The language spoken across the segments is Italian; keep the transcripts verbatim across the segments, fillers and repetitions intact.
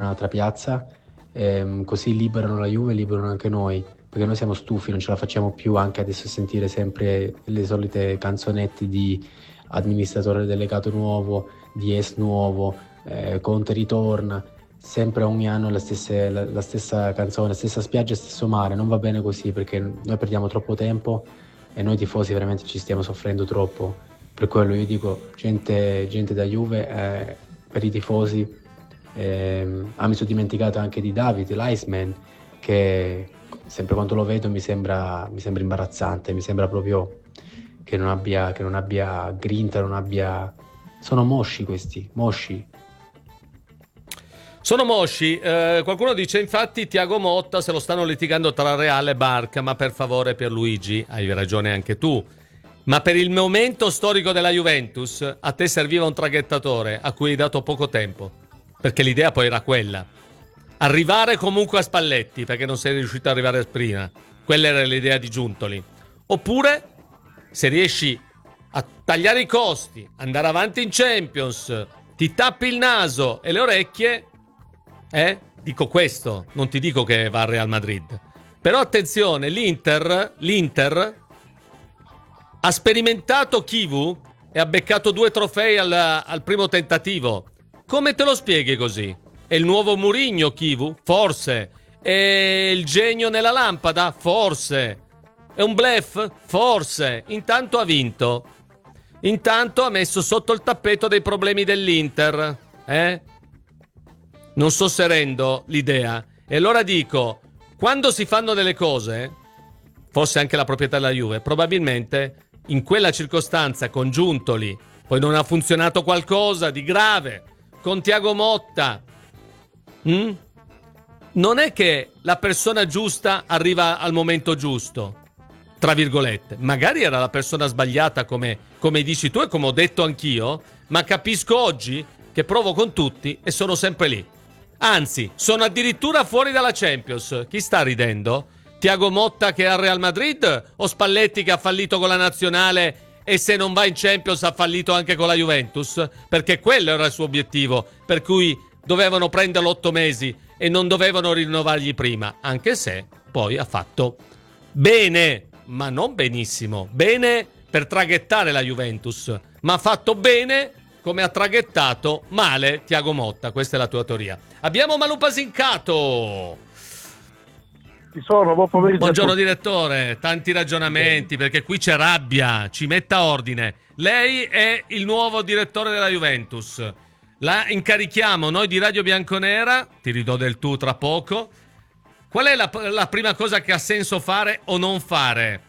un'altra piazza, ehm, così liberano la Juve, liberano anche noi, perché noi siamo stufi, non ce la facciamo più anche adesso a sentire sempre le solite canzonette di amministratore delegato nuovo, di ex nuovo, eh, Conte ritorna, sempre ogni anno la stessa, la, la stessa canzone, la stessa spiaggia, stesso mare. Non va bene così, perché noi perdiamo troppo tempo e noi tifosi veramente ci stiamo soffrendo troppo. Per quello io dico, gente, gente da Juve, eh, per i tifosi, eh, ah, mi sono dimenticato anche di David, l'Iceman, che sempre quando lo vedo mi sembra, mi sembra imbarazzante, mi sembra proprio che non abbia, che non abbia grinta, non abbia... Sono mosci questi, mosci. Sono mosci, eh, qualcuno dice infatti Thiago Motta se lo stanno litigando tra Real e Barca, ma per favore Pierluigi, hai ragione anche tu, ma per il momento storico della Juventus a te serviva un traghettatore a cui hai dato poco tempo, perché l'idea poi era quella, arrivare comunque a Spalletti, perché non sei riuscito ad arrivare prima, quella era l'idea di Giuntoli, oppure se riesci a tagliare i costi, andare avanti in Champions, ti tappi il naso e le orecchie, eh? Dico questo, non ti dico che va al Real Madrid. Però attenzione, l'Inter, l'Inter ha sperimentato Chivu e ha beccato due trofei al, al primo tentativo. Come te lo spieghi così? È il nuovo Mourinho Chivu? Forse. È il genio nella lampada? Forse. È un bluff? Forse. Intanto ha vinto. Intanto ha messo sotto il tappeto dei problemi dell'Inter. Eh? Non so se rendo l'idea. E allora dico, quando si fanno delle cose, forse anche la proprietà della Juve, probabilmente in quella circostanza con Giuntoli, poi non ha funzionato qualcosa di grave, con Thiago Motta, hm? Non è che la persona giusta arriva al momento giusto, tra virgolette. Magari era la persona sbagliata come, come dici tu e come ho detto anch'io, ma capisco oggi che provo con tutti e sono sempre lì. Anzi, sono addirittura fuori dalla Champions. Chi sta ridendo? Thiago Motta che è al Real Madrid o Spalletti che ha fallito con la nazionale e se non va in Champions ha fallito anche con la Juventus? Perché quello era il suo obiettivo, per cui dovevano prenderlo otto mesi e non dovevano rinnovargli prima, anche se poi ha fatto bene, ma non benissimo, bene per traghettare la Juventus, ma ha fatto bene come ha traghettato male Thiago Motta. Questa è la tua teoria. Abbiamo Malu Pasincato. Ci sono, buon pomeriggio. Buongiorno direttore, tanti ragionamenti perché qui c'è rabbia, ci metta ordine. Lei è il nuovo direttore della Juventus, la incarichiamo noi di Radio Bianconera, ti ridò del tu tra poco. Qual è la, la prima cosa che ha senso fare o non fare?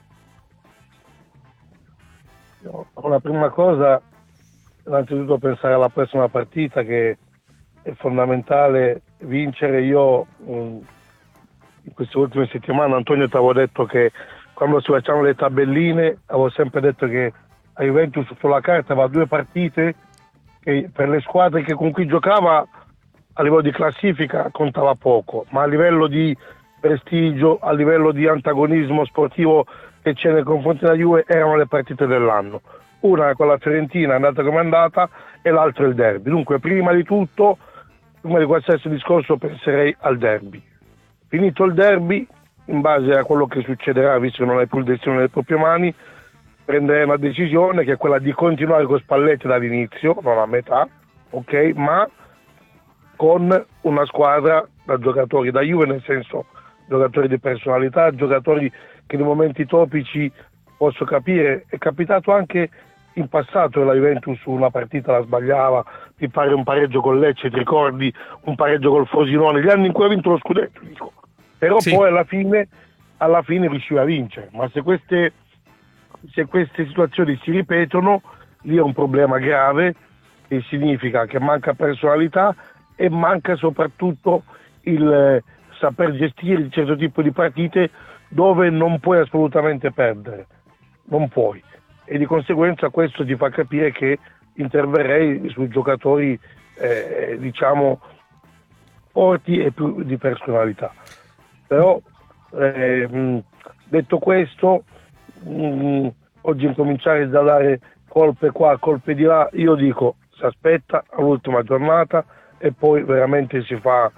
La prima cosa, innanzitutto pensare alla prossima partita, che è fondamentale vincere. Io in queste ultime settimane, Antonio, ti avevo detto che quando si facevano le tabelline avevo sempre detto che a Juventus sulla carta aveva due partite che per le squadre che con cui giocava a livello di classifica contava poco, ma a livello di prestigio, a livello di antagonismo sportivo che c'è nei confronti della Juve erano le partite dell'anno. Una con la Fiorentina è andata come è andata e l'altra il derby. Dunque prima di tutto, prima di qualsiasi discorso penserei al derby. Finito il derby, in base a quello che succederà, visto che non hai più il destino nelle proprie mani, prenderei una decisione che è quella di continuare con Spalletti dall'inizio, non a metà, ok, ma con una squadra da giocatori da Juve, nel senso giocatori di personalità, giocatori che nei momenti topici posso capire. È capitato anche in passato che la Juventus una partita la sbagliava, ti pare un pareggio con Lecce, ti ricordi un pareggio col Frosinone, gli anni in cui ha vinto lo scudetto, dico. Però sì. Poi alla fine, alla fine riusciva a vincere, ma se queste, se queste situazioni si ripetono, lì è un problema grave, che significa che manca personalità e manca soprattutto il eh, saper gestire un certo tipo di partite dove non puoi assolutamente perdere, non puoi, e di conseguenza questo ti fa capire che interverrei sui giocatori eh, diciamo forti e più di personalità. Però eh, detto questo, mh, oggi incominciare da dare colpe qua, colpe di là, io dico si aspetta all'ultima giornata e poi veramente si fa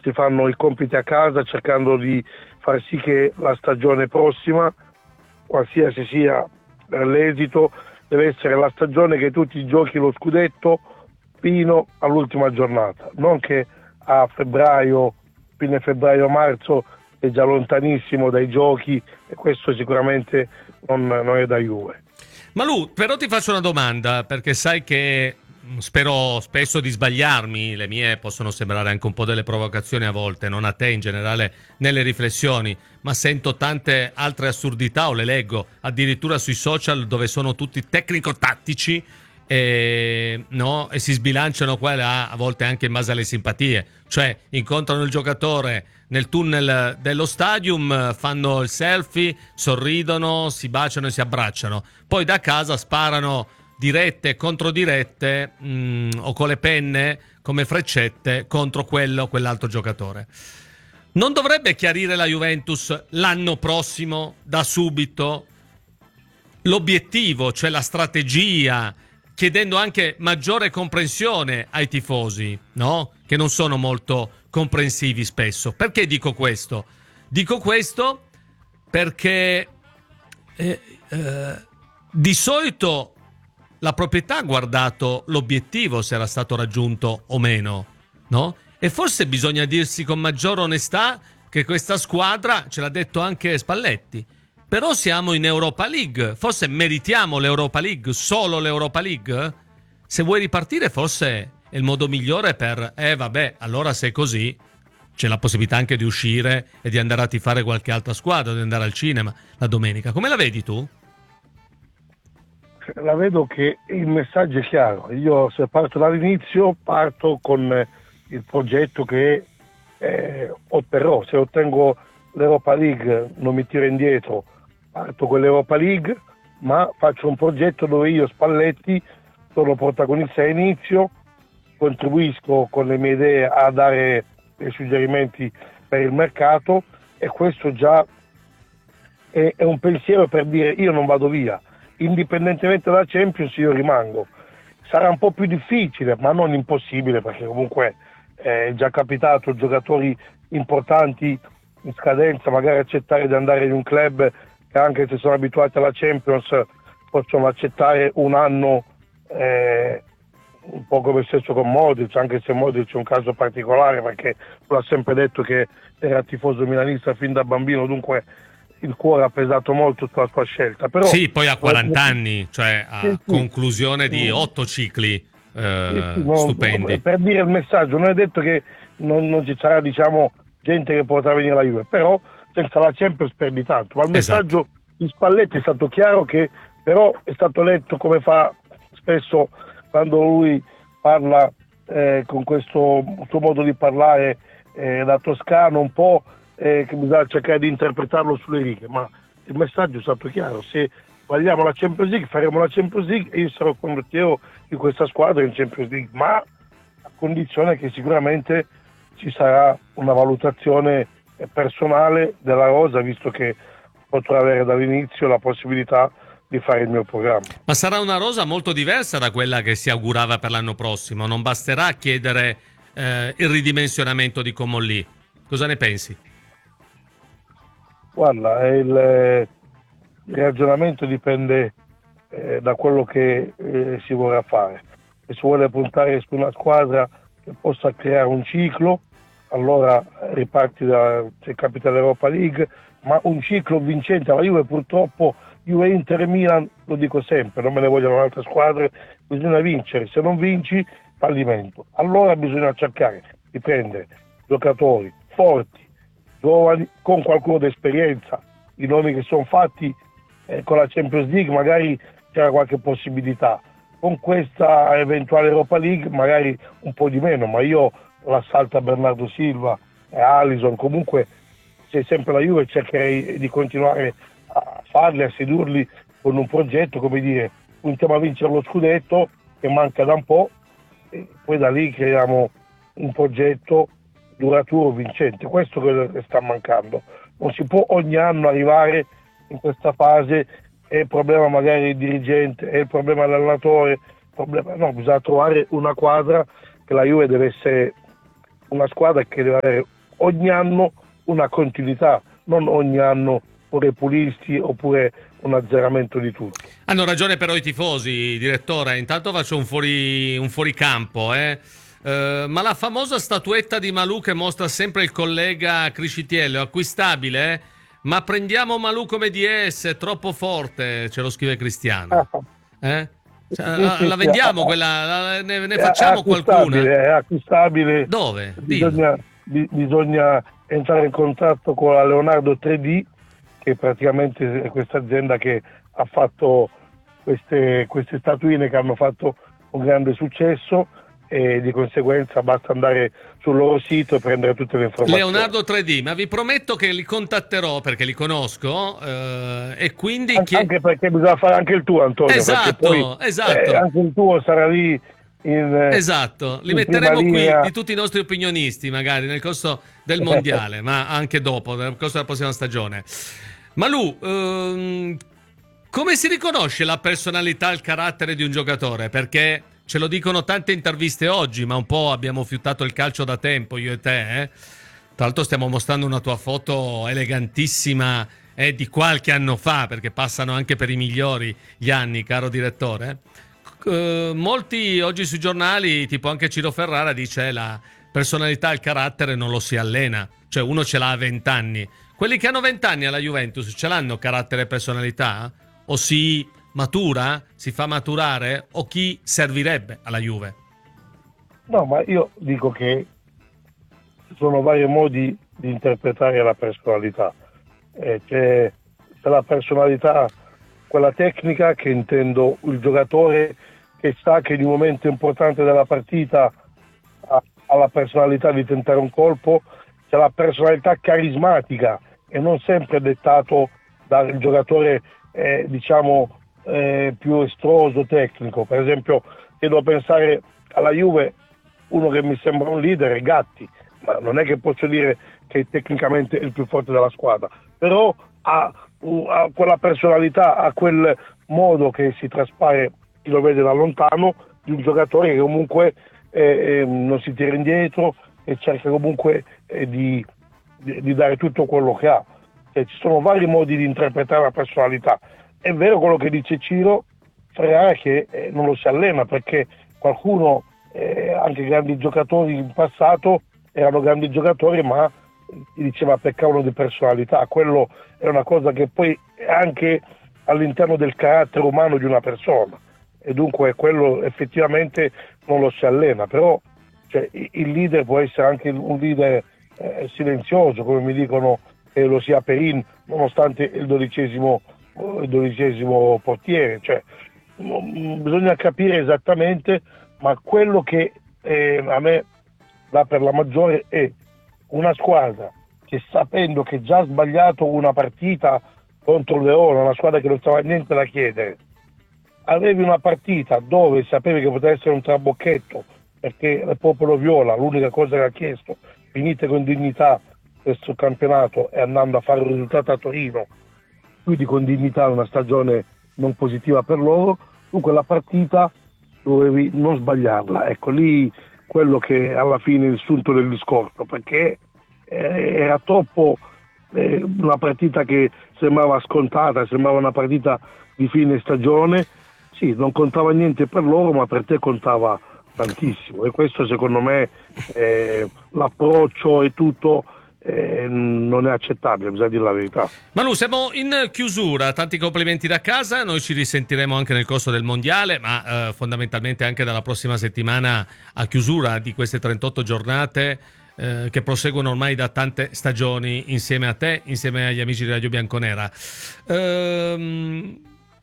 si fanno i compiti a casa cercando di far sì che la stagione prossima, qualsiasi sia l'esito, deve essere la stagione che tu ti giochi lo scudetto fino all'ultima giornata, non che a febbraio, fine febbraio-marzo è già lontanissimo dai giochi, e questo sicuramente non, non è da Juve. Malù, però ti faccio una domanda, perché sai che spero spesso di sbagliarmi, le mie possono sembrare anche un po' delle provocazioni a volte, non a te in generale nelle riflessioni, ma sento tante altre assurdità o le leggo addirittura sui social dove sono tutti tecnico-tattici e, no, e si sbilanciano qua e là, a volte anche in base alle simpatie, cioè incontrano il giocatore nel tunnel dello stadium, fanno il selfie, sorridono, si baciano e si abbracciano, poi da casa sparano dirette e controdirette mh, o con le penne come freccette contro quello o quell'altro giocatore. Non dovrebbe chiarire la Juventus l'anno prossimo da subito l'obiettivo, cioè la strategia, chiedendo anche maggiore comprensione ai tifosi, no? Che non sono molto comprensivi spesso. Perché dico questo? Dico questo perché eh, eh, di solito la proprietà ha guardato l'obiettivo, se era stato raggiunto o meno, no? E forse bisogna dirsi con maggior onestà che questa squadra, ce l'ha detto anche Spalletti, però siamo in Europa League, forse meritiamo l'Europa League, solo l'Europa League? Se vuoi ripartire forse è il modo migliore per, eh vabbè, allora se è così c'è la possibilità anche di uscire e di andare a tifare qualche altra squadra, di andare al cinema la domenica. Come la vedi tu? La vedo che il messaggio è chiaro. Io, se parto dall'inizio, parto con il progetto che eh, otterrò. Se ottengo l'Europa League non mi tiro indietro, parto con l'Europa League, ma faccio un progetto dove io, Spalletti, sono protagonista all'inizio, contribuisco con le mie idee a dare dei suggerimenti per il mercato, e questo già è, è un pensiero per dire io non vado via, indipendentemente dalla Champions io rimango. Sarà un po' più difficile, ma non impossibile, perché comunque è già capitato giocatori importanti in scadenza magari accettare di andare in un club che, anche se sono abituati alla Champions, possono accettare un anno, eh, un po' come stesso con Modric, anche se Modric è un caso particolare perché lo ha sempre detto che era tifoso milanista fin da bambino, dunque il cuore ha pesato molto sulla sua scelta. Però sì, poi ha quaranta anni, cioè a sì, sì, conclusione di otto cicli eh, sì, sì, no, stupendi. Per dire il messaggio, non è detto che non, non ci sarà, diciamo, gente che potrà venire alla Juve, però senza la Champions perdi tanto. Ma il messaggio Esatto. di Spalletti è stato chiaro, che però è stato letto come fa spesso quando lui parla eh, con questo suo modo di parlare eh, da toscano, un po' eh, che bisogna cercare di interpretarlo sulle righe, ma il messaggio è stato chiaro: se vogliamo la Champions League faremo la Champions League e io sarò condottiero di questa squadra in Champions League, ma a condizione che sicuramente ci sarà una valutazione personale della rosa, visto che potrò avere dall'inizio la possibilità di fare il mio programma. Ma sarà una rosa molto diversa da quella che si augurava per l'anno prossimo, non basterà chiedere eh, il ridimensionamento di Comolli. Cosa ne pensi? Guarda, il, il ragionamento dipende eh, da quello che eh, si vorrà fare. Se si vuole puntare su una squadra che possa creare un ciclo, allora riparti da, se capita l'Europa League, ma un ciclo vincente. La Juve, purtroppo, Juve, Inter e Milan, lo dico sempre, non me ne vogliono altre squadre, bisogna vincere. Se non vinci, fallimento. Allora bisogna cercare di prendere giocatori forti, giovani, con qualcuno d'esperienza. I nomi che sono fatti eh, con la Champions League magari c'era qualche possibilità, con questa eventuale Europa League magari un po' di meno, ma io la salta Bernardo Silva e Alisson, comunque se sempre la Juve cercherei di continuare a farli, a sedurli con un progetto, come dire, puntiamo a vincere lo scudetto che manca da un po', e poi da lì creiamo un progetto duraturo, vincente. Questo che sta mancando. Non si può ogni anno arrivare in questa fase, è il problema magari il dirigente, è il problema dell'allenatore, problema... no, bisogna trovare una quadra che la Juve deve essere una squadra che deve avere ogni anno una continuità, non ogni anno pure pulisti oppure un azzeramento di tutto. Hanno ragione però i tifosi, direttore. Intanto faccio un fuori, un fuoricampo, eh. Uh, ma la famosa statuetta di Malù che mostra sempre il collega Criscitiello è acquistabile? Eh? Ma prendiamo Malù come D S, è troppo forte, ce lo scrive Cristiano. Eh? Cioè, Sì, la, sì, la sì, vendiamo ah, quella, la, ne, ne è facciamo qualcuna? È acquistabile. Dove? Bisogna, bi- bisogna entrare in contatto con la Leonardo tre D, che praticamente è questa azienda che ha fatto queste, queste statuine che hanno fatto un grande successo, e di conseguenza basta andare sul loro sito e prendere tutte le informazioni. Leonardo tre D, ma vi prometto che li contatterò perché li conosco, eh, e quindi An- chie- anche perché bisogna fare anche il tuo, Antonio, esatto, poi, esatto. eh, anche il tuo sarà lì in, eh, esatto, li in metteremo prima qui linea. di tutti i nostri opinionisti magari nel corso del mondiale, ma anche dopo, nel corso della prossima stagione. Malù, ehm, come si riconosce la personalità e il carattere di un giocatore? Perché ce lo dicono tante interviste oggi, ma un po' abbiamo fiutato il calcio da tempo, io e te. Eh? Tra l'altro stiamo mostrando una tua foto elegantissima, eh, di qualche anno fa, perché passano anche per i migliori gli anni, caro direttore. Uh, molti oggi sui giornali, tipo anche Ciro Ferrara, dice la personalità e il carattere non lo si allena. Cioè uno ce l'ha a vent'anni. Quelli che hanno vent'anni alla Juventus ce l'hanno carattere e personalità? O si matura, si fa maturare, o chi servirebbe alla Juve? No, ma io dico che ci sono vari modi di interpretare la personalità. Eh, c'è, c'è la personalità, quella tecnica, che intendo il giocatore che sa che in un momento importante della partita ha, ha la personalità di tentare un colpo. C'è la personalità carismatica e non sempre dettato dal giocatore eh, diciamo eh, più estroso, tecnico. Per esempio, se devo pensare alla Juve, uno che mi sembra un leader è Gatti, ma non è che posso dire che tecnicamente è il più forte della squadra, però ha, ha quella personalità, ha quel modo che si traspare, chi lo vede da lontano, di un giocatore che comunque eh, eh, non si tira indietro e cerca comunque eh, di, di, di dare tutto quello che ha. Cioè, ci sono vari modi di interpretare la personalità. È vero quello che dice Ciro Ferrara, che eh, non lo si allena, perché qualcuno, eh, anche grandi giocatori in passato, erano grandi giocatori, ma ti diceva peccavano di personalità. Quello è una cosa che poi è anche all'interno del carattere umano di una persona, e dunque quello effettivamente non lo si allena. Però cioè, il leader può essere anche un leader eh, silenzioso, come mi dicono che lo sia Perin, nonostante il dodicesimo, il dodicesimo portiere. Cioè, bisogna capire esattamente, ma quello che eh, a me dà per la maggiore è una squadra che, sapendo che già ha sbagliato una partita contro il Verona, una squadra che non stava niente da chiedere, avevi una partita dove sapevi che poteva essere un trabocchetto, perché il popolo viola, l'unica cosa che ha chiesto, finite con dignità questo campionato e andando a fare un risultato a Torino, quindi con dignità, una stagione non positiva per loro. Dunque la partita dovevi non sbagliarla, ecco lì quello che alla fine è il sunto del discorso, perché eh, era troppo eh, una partita che sembrava scontata, sembrava una partita di fine stagione. Sì, non contava niente per loro, ma per te contava tantissimo, e questo secondo me eh, l'approccio e tutto eh, non è accettabile, bisogna dire la verità. Manu, siamo in chiusura, tanti complimenti da casa, noi ci risentiremo anche nel corso del mondiale, ma eh, fondamentalmente anche dalla prossima settimana, a chiusura di queste trentotto giornate eh, che proseguono ormai da tante stagioni insieme a te, insieme agli amici di Radio Bianconera. Ehm...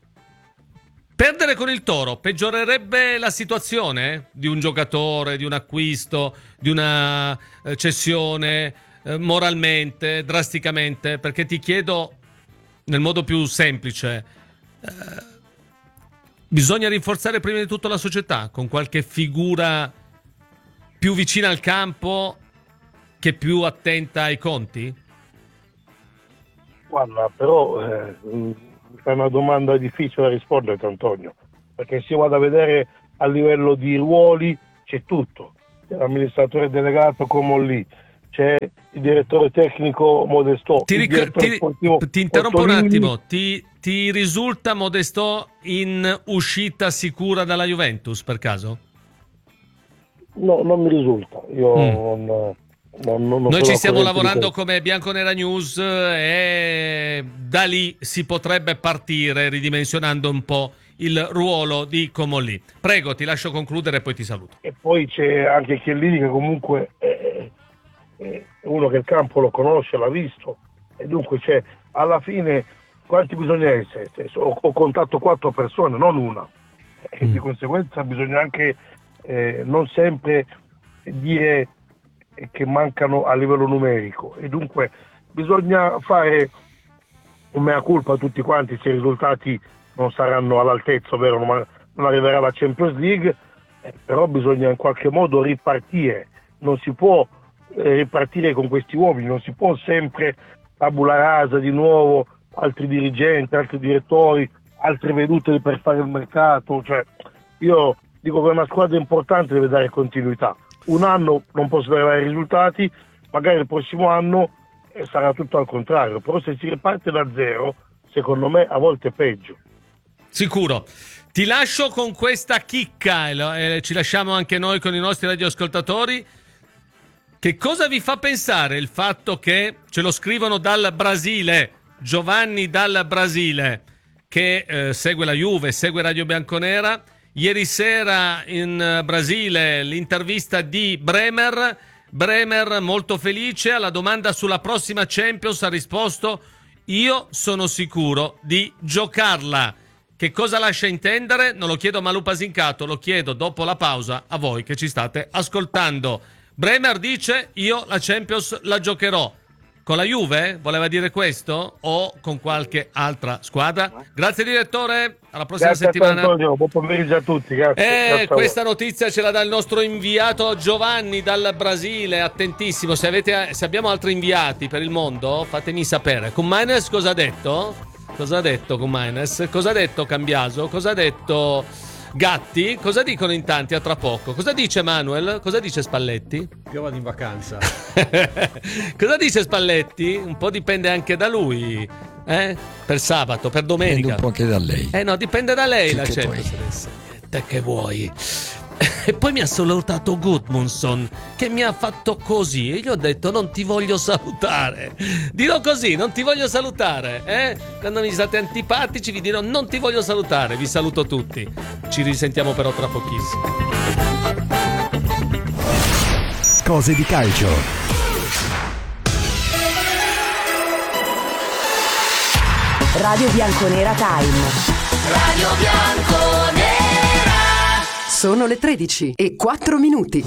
Perdere con il Toro peggiorerebbe la situazione di un giocatore, di un acquisto, di una eh, cessione, eh, moralmente, drasticamente? Perché ti chiedo nel modo più semplice, eh, bisogna rinforzare prima di tutto la società con qualche figura più vicina al campo, che più attenta ai conti? Guarda, però eh, è una domanda difficile da rispondere, Antonio, perché se vado a vedere a livello di ruoli c'è tutto, l'amministratore delegato Comolli, c'è il direttore tecnico Modestò. Ti, ric- ti, sportivo ti interrompo un Ottolini. attimo, ti, ti risulta Modestò in uscita sicura dalla Juventus per caso? No, non mi risulta. Io Mm. non, non, non Noi sono ci stiamo a corrente lavorando di come Bianconera News e da lì si potrebbe partire ridimensionando un po' il ruolo di Comolli. Prego, ti lascio concludere e poi ti saluto. questo. E poi c'è anche Chiellini che comunque è, è uno che il campo lo conosce, l'ha visto, e dunque c'è, alla fine quanti bisogna essere? Ho, ho contato quattro persone, non una, e Mm. di conseguenza bisogna anche eh, non sempre dire che mancano a livello numerico, e dunque bisogna fare un mea culpa a tutti quanti se i risultati non saranno all'altezza, ovvero non, non arriverà la Champions League, eh, però bisogna in qualche modo ripartire, non si può eh, ripartire con questi uomini, non si può sempre tabula rasa di nuovo, altri dirigenti, altri direttori, altre vedute per fare il mercato, cioè io dico che una squadra importante deve dare continuità. Un anno non posso avere i risultati, magari il prossimo anno eh, sarà tutto al contrario, però se si riparte da zero, secondo me a volte è peggio. Sicuro. Ti lascio con questa chicca e eh, ci lasciamo anche noi con i nostri radioascoltatori. Che cosa vi fa pensare il fatto che ce lo scrivono dal Brasile, Giovanni dal Brasile, che eh, segue la Juve, segue Radio Bianconera? Ieri sera in Brasile l'intervista di Bremer, Bremer molto felice alla domanda sulla prossima Champions ha risposto: io sono sicuro di giocarla. Che cosa lascia intendere? Non lo chiedo a Malù Pasincato, lo chiedo dopo la pausa a voi che ci state ascoltando. Bremer dice: io la Champions la giocherò. Con la Juve? Voleva dire questo? O con qualche altra squadra? Grazie direttore, alla prossima Grazie settimana. a te, Antonio, buon pomeriggio a tutti. Grazie. Eh, Grazie a voi. questa notizia ce la dà il nostro inviato Giovanni dal Brasile, attentissimo. Se, avete, se abbiamo altri inviati per il mondo, fatemi sapere. Kumaines cosa ha detto? Cosa ha detto Kumaines? Cosa ha detto Cambiaso? Cosa ha detto Gatti? Cosa dicono in tanti a tra poco? Cosa dice Manuel? Cosa dice Spalletti? Io vado in vacanza. Cosa dice Spalletti? Un po' dipende anche da lui, eh? Per sabato, per domenica. Dipende un po' anche da lei. Eh no, dipende da lei Che la che Champions vuoi? adesso. Te che vuoi? E poi mi ha salutato Gudmundsson, che mi ha fatto così, e gli ho detto non ti voglio salutare. Dirò così, non ti voglio salutare, eh? Quando mi state antipatici vi dirò non ti voglio salutare. Vi saluto tutti. Ci risentiamo però tra pochissimo. Cose di calcio. Radio Bianconera Time. Radio Bianconera. Sono le tredici e quattro minuti.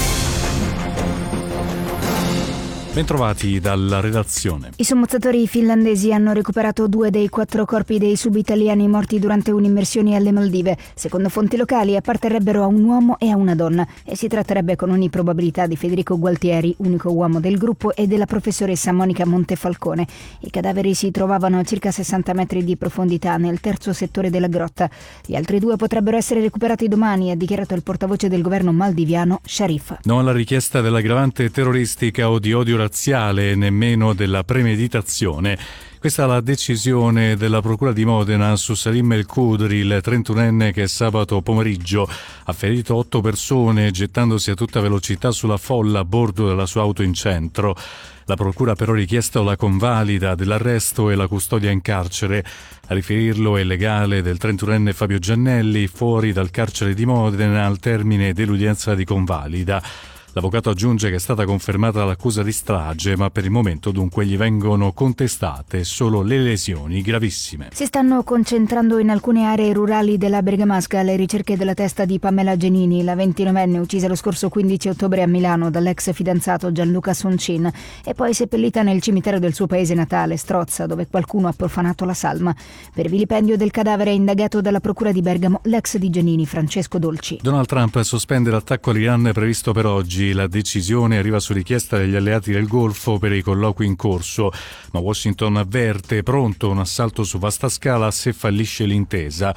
Bentrovati dalla redazione. I sommozzatori finlandesi hanno recuperato due dei quattro corpi dei sub-italiani morti durante un'immersione alle Maldive. Secondo fonti locali apparterrebbero a un uomo e a una donna e si tratterebbe con ogni probabilità di Federico Gualtieri, unico uomo del gruppo, e della professoressa Monica Montefalcone. I cadaveri si trovavano a circa sessanta metri di profondità nel terzo settore della grotta. Gli altri due potrebbero essere recuperati domani, ha dichiarato il portavoce del governo maldiviano Sharif. No alla richiesta dell'aggravante terroristica o di odio razziale e nemmeno della premeditazione. Questa è la decisione della Procura di Modena su Salim El Khudri, il trentunenne che sabato pomeriggio ha ferito otto persone gettandosi a tutta velocità sulla folla a bordo della sua auto in centro. La Procura ha però richiesto la convalida dell'arresto e la custodia in carcere. A riferirlo è il legale del trentunenne Fabio Giannelli, fuori dal carcere di Modena al termine dell'udienza di convalida. L'avvocato aggiunge che è stata confermata l'accusa di strage, ma per il momento dunque gli vengono contestate solo le lesioni gravissime. Si stanno concentrando in alcune aree rurali della Bergamasca le ricerche della testa di Pamela Genini, la ventinovenne uccisa lo scorso quindici ottobre a Milano dall'ex fidanzato Gianluca Soncin e poi seppellita nel cimitero del suo paese natale, Strozza, dove qualcuno ha profanato la salma. Per vilipendio del cadavere è indagato dalla procura di Bergamo l'ex di Genini, Francesco Dolci. Donald Trump sospende l'attacco all'Iran previsto per oggi. La decisione arriva su richiesta degli alleati del Golfo per i colloqui in corso, ma Washington avverte pronto un assalto su vasta scala se fallisce l'intesa.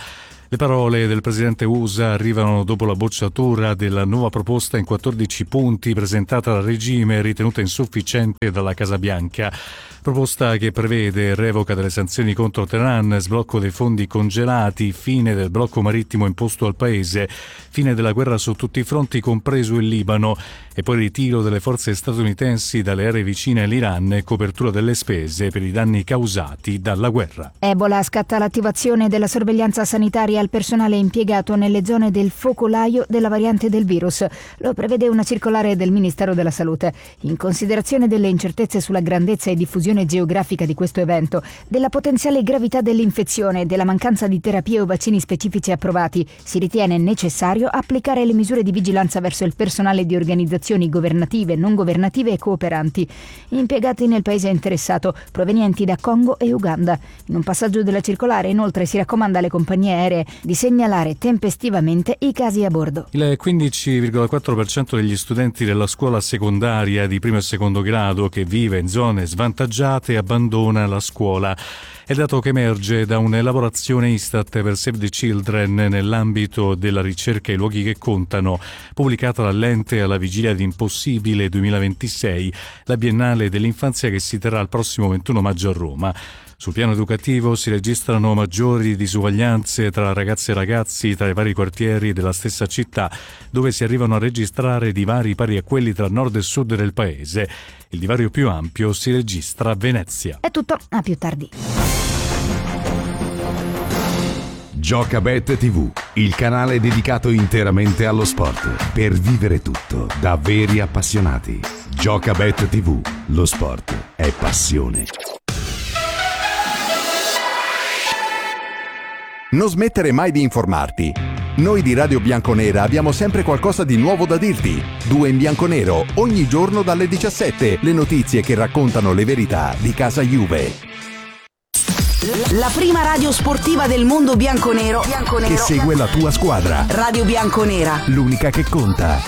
Le parole del presidente U S A arrivano dopo la bocciatura della nuova proposta in quattordici punti presentata dal regime e ritenuta insufficiente dalla Casa Bianca. Proposta che prevede revoca delle sanzioni contro Teheran, sblocco dei fondi congelati, fine del blocco marittimo imposto al paese, fine della guerra su tutti i fronti compreso il Libano e poi ritiro delle forze statunitensi dalle aree vicine all'Iran e copertura delle spese per i danni causati dalla guerra. Ebola scatta l'attivazione della sorveglianza sanitaria al personale impiegato nelle zone del focolaio della variante del virus. Lo prevede una circolare del Ministero della Salute. In considerazione delle incertezze sulla grandezza e diffusione geografica di questo evento, della potenziale gravità dell'infezione e della mancanza di terapie o vaccini specifici approvati, si ritiene necessario applicare le misure di vigilanza verso il personale di organizzazioni governative, non governative e cooperanti, impiegati nel paese interessato, provenienti da Congo e Uganda. In un passaggio della circolare, inoltre, si raccomanda alle compagnie aeree di segnalare tempestivamente i casi a bordo. Il quindici virgola quattro per cento degli studenti della scuola secondaria di primo e secondo grado che vive in zone svantaggiate abbandona la scuola. È dato che emerge da un'elaborazione Istat per Save the Children nell'ambito della ricerca ai luoghi che contano, pubblicata dall'ente alla vigilia di Impossibile duemilaventisei, la Biennale dell'Infanzia che si terrà il prossimo ventuno maggio a Roma. Sul piano educativo si registrano maggiori disuguaglianze tra ragazze e ragazzi tra i vari quartieri della stessa città, dove si arrivano a registrare divari pari a quelli tra nord e sud del paese. Il divario più ampio si registra a Venezia. È tutto, a più tardi. Giocabet tivù, il canale dedicato interamente allo sport, per vivere tutto da veri appassionati. Giocabet tivù, lo sport è passione. Non smettere mai di informarti. Noi di Radio Bianconera abbiamo sempre qualcosa di nuovo da dirti. Due in bianconero, ogni giorno dalle diciassette, le notizie che raccontano le verità di casa Juve. La prima radio sportiva del mondo bianconero, bianconero che segue la tua squadra. Radio Bianconera, l'unica che conta.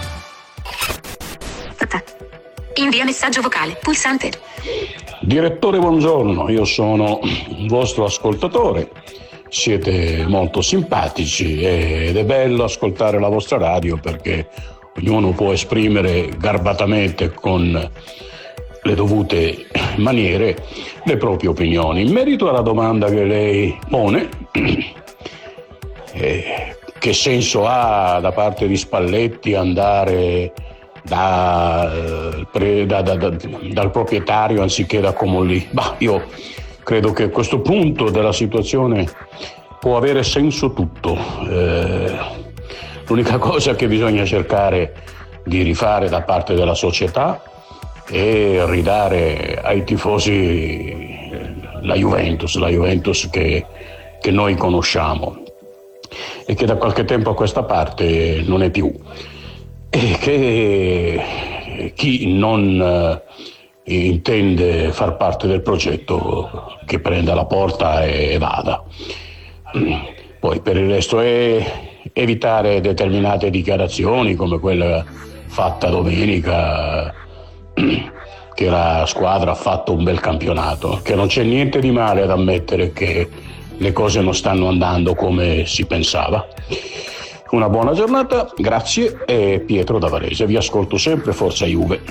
Invia messaggio vocale, pulsante. Direttore, buongiorno, io sono un vostro ascoltatore. Siete molto simpatici ed è bello ascoltare la vostra radio perché ognuno può esprimere garbatamente con le dovute maniere le proprie opinioni. In merito alla domanda che lei pone, eh, che senso ha da parte di Spalletti andare da, eh, da, da, da, dal proprietario anziché da Comolli? Bah, io credo che a questo punto della situazione può avere senso tutto. Eh, l'unica cosa che bisogna cercare di rifare da parte della società è ridare ai tifosi la Juventus, la Juventus che, che noi conosciamo e che da qualche tempo a questa parte non è più. E che chi non eh, intende far parte del progetto che prenda la porta e vada. Poi per il resto è evitare determinate dichiarazioni come quella fatta domenica, che la squadra ha fatto un bel campionato, che non c'è niente di male ad ammettere che le cose non stanno andando come si pensava. Una buona giornata, grazie, e Pietro da Varese, vi ascolto sempre, forza Juve.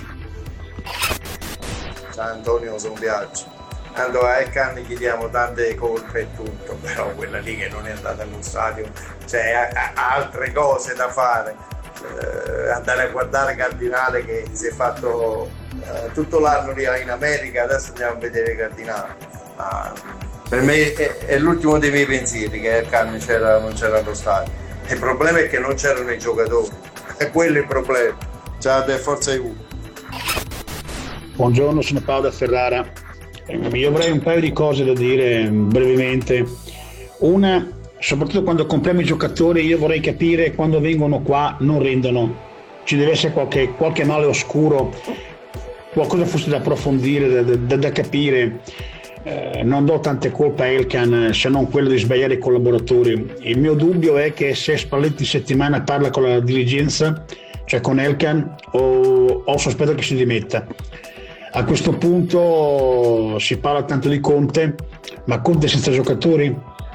Ciao Antonio, sono Biagio. Allora, a Elkan gli diamo tante colpe e tutto, però quella lì che non è andata allo stadio, cioè ha, ha altre cose da fare. Eh, andare a guardare Cardinale che si è fatto eh, tutto l'anno lì in America, adesso andiamo a vedere Cardinale. Ma per me è, è l'ultimo dei miei pensieri che Elkan c'era, non c'era allo stadio. Il problema è che non c'erano i giocatori, è quello il problema. Ciao, e forza Juve. Buongiorno, sono Paolo da Ferrara. Io avrei un paio di cose da dire brevemente. Una, soprattutto quando compriamo i giocatori, io vorrei capire quando vengono qua non rendono. Ci deve essere qualche, qualche male oscuro, qualcosa forse da approfondire, da, da, da capire. Eh, non do tante colpe a Elkan se non quello di sbagliare i collaboratori. Il mio dubbio è che se Spalletti in settimana parla con la dirigenza, cioè con Elkan, o, o sospetto che si dimetta. A questo punto si parla tanto di Conte, ma Conte senza giocatori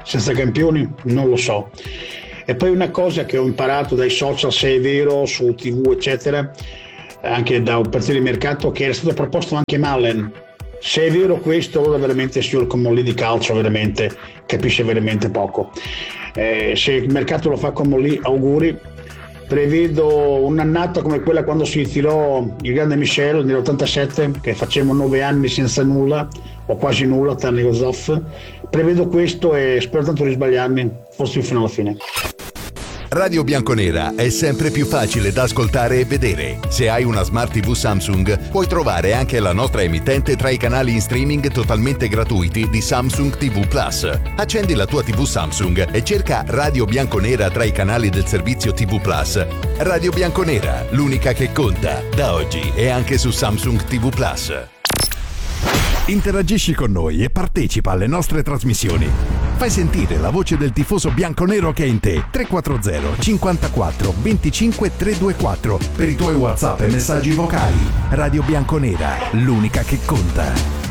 senza campioni? Non lo so. E poi una cosa che ho imparato dai social, se è vero, su tivù eccetera, anche da operazioni di mercato, che era stato proposto anche Mullen. Se è vero questo, allora veramente il signor Comolli di calcio veramente capisce veramente poco. Eh, se il mercato lo fa Comolli, auguri. Prevedo un'annata come quella quando si ritirò il grande Michel nell'ottantasette, che facevamo nove anni senza nulla o quasi nulla, tranne Gozoff. Prevedo questo e spero tanto di sbagliarmi, forse fino alla fine. Radio Bianconera è sempre più facile da ascoltare e vedere. Se hai una Smart tivù Samsung, puoi trovare anche la nostra emittente tra i canali in streaming totalmente gratuiti di Samsung tivù Plus. Accendi la tua tivù Samsung e cerca Radio Bianconera tra i canali del servizio tivù Plus. Radio Bianconera, l'unica che conta, da oggi e anche su Samsung tivù Plus. Interagisci con noi e partecipa alle nostre trasmissioni. Fai sentire la voce del tifoso bianconero che è in te. tre quattro zero cinquantaquattro venticinque trecentoventiquattro per i tuoi WhatsApp e messaggi vocali. Radio Bianconera, l'unica che conta.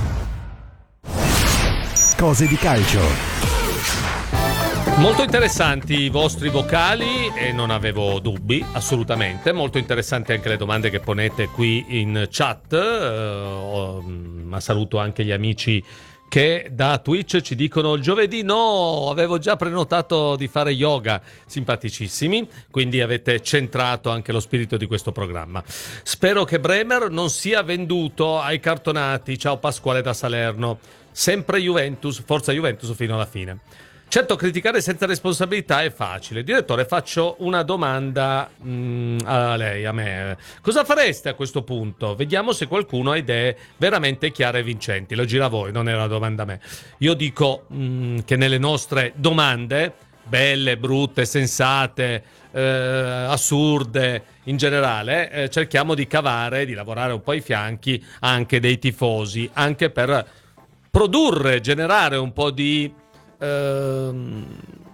Cose di calcio. Molto interessanti i vostri vocali e non avevo dubbi, assolutamente. Molto interessanti anche le domande che ponete qui in chat. Uh, ma saluto anche gli amici che da Twitch ci dicono giovedì no, avevo già prenotato di fare yoga, simpaticissimi, quindi avete centrato anche lo spirito di questo programma. Spero che Bremer non sia venduto ai cartonati. Ciao Pasquale da Salerno, sempre Juventus, forza Juventus fino alla fine. Certo, criticare senza responsabilità è facile. Direttore, faccio una domanda mh, a lei, a me. Cosa fareste a questo punto? Vediamo se qualcuno ha idee veramente chiare e vincenti. Lo gira a voi, non è una domanda a me. Io dico mh, che nelle nostre domande, belle, brutte, sensate, eh, assurde, in generale, eh, cerchiamo di cavare, di lavorare un po' ai fianchi anche dei tifosi, anche per produrre, generare un po' di Uh,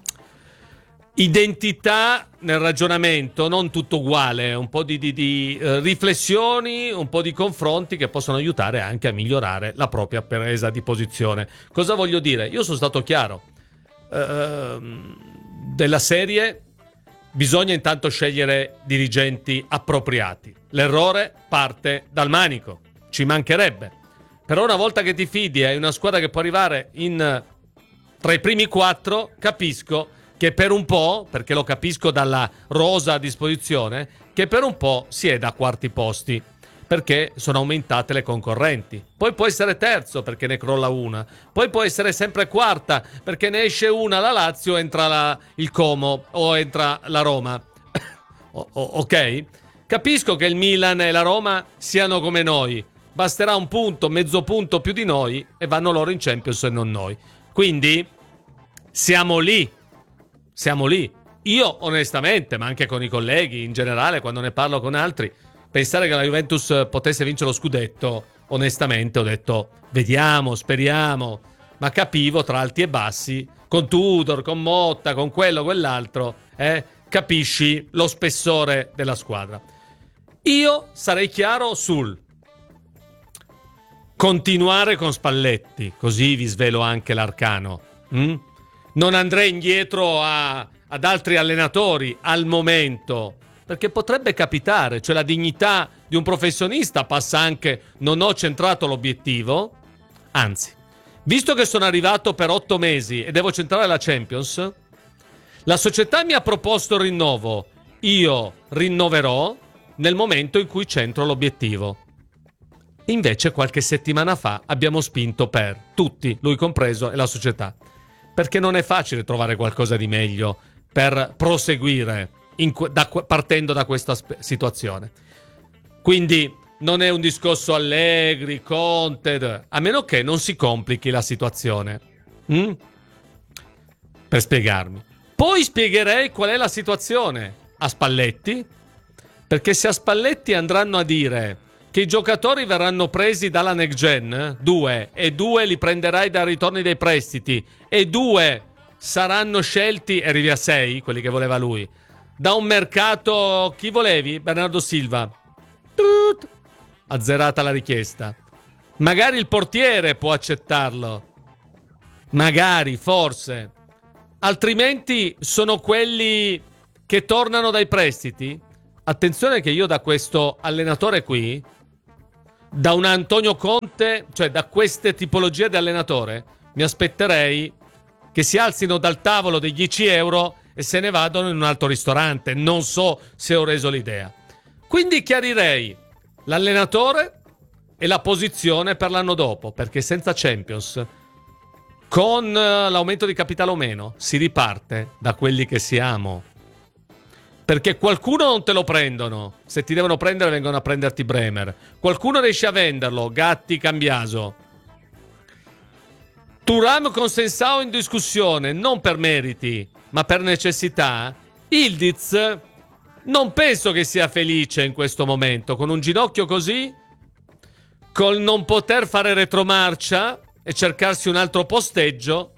identità nel ragionamento, non tutto uguale, un po' di, di, di uh, riflessioni, un po' di confronti che possono aiutare anche a migliorare la propria presa di posizione. Cosa voglio dire? Io sono stato chiaro, uh, della serie bisogna intanto scegliere dirigenti appropriati. L'errore parte dal manico, ci mancherebbe, però una volta che ti fidi e hai una squadra che può arrivare in tra i primi quattro, capisco che per un po', perché lo capisco dalla rosa a disposizione, che per un po' si è da quarti posti, perché sono aumentate le concorrenti. Poi può essere terzo, perché ne crolla una. Poi può essere sempre quarta, perché ne esce una la Lazio, entra la, il Como o entra la Roma. o, o, ok? Capisco che il Milan e la Roma siano come noi. Basterà un punto, mezzo punto più di noi e vanno loro in Champions e non noi. Quindi siamo lì, siamo lì. Io onestamente, ma anche con i colleghi in generale, quando ne parlo con altri, pensare che la Juventus potesse vincere lo scudetto, onestamente ho detto vediamo, speriamo, ma capivo tra alti e bassi, con Tudor, con Motta, con quello, quell'altro, eh, capisci lo spessore della squadra. Io sarei chiaro sul continuare con Spalletti, così vi svelo anche l'arcano. Mm? Non andrei indietro a, ad altri allenatori al momento, perché potrebbe capitare, cioè la dignità di un professionista passa anche non ho centrato l'obiettivo, anzi, visto che sono arrivato per otto mesi e devo centrare la Champions, la società mi ha proposto il rinnovo, io rinnoverò nel momento in cui centro l'obiettivo. Invece qualche settimana fa abbiamo spinto per tutti, lui compreso, e la società, perché non è facile trovare qualcosa di meglio per proseguire in, da, partendo da questa sp- situazione. Quindi non è un discorso Allegri, Conte, a meno che non si complichi la situazione. Mm? Per spiegarmi. Poi spiegherei qual è la situazione a Spalletti, perché se a Spalletti andranno a dire che i giocatori verranno presi dalla next gen, due, e due li prenderai dai ritorni dei prestiti, e due saranno scelti, e arrivi a sei, quelli che voleva lui, da un mercato, chi volevi? Bernardo Silva. Tut, azzerata la richiesta. Magari il portiere può accettarlo. Magari, forse. altrimenti sono quelli che tornano dai prestiti. Attenzione che io da questo allenatore qui, da un Antonio Conte, cioè da queste tipologie di allenatore, mi aspetterei che si alzino dal tavolo dei dieci euro e se ne vadano in un altro ristorante. Non so se ho reso l'idea. Quindi chiarirei l'allenatore e la posizione per l'anno dopo, perché senza Champions, con l'aumento di capitale o meno, si riparte da quelli che siamo. Perché qualcuno non te lo prendono. Se ti devono prendere vengono a prenderti Bremer. Qualcuno riesce a venderlo. Gatti, Cambiaso. Thuram con Sensao in discussione, non per meriti, ma per necessità. Ildiz non penso che sia felice in questo momento. Con un ginocchio così, col non poter fare retromarcia e cercarsi un altro posteggio